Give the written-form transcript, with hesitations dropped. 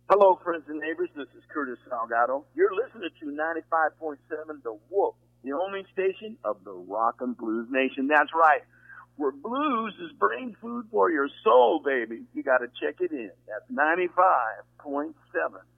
Hello, friends and neighbors. This is Curtis Salgado. You're listening to 95.7 The Wolf, the only station of the Rock and Blues Nation. That's right. Where blues is brain food for your soul, baby. You got to check it in. That's 95.7